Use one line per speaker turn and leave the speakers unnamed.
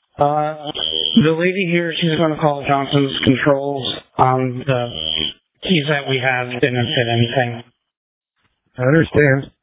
The lady here, she's going to call Johnson's controls on the keys that we have didn't fit anything.
I understand.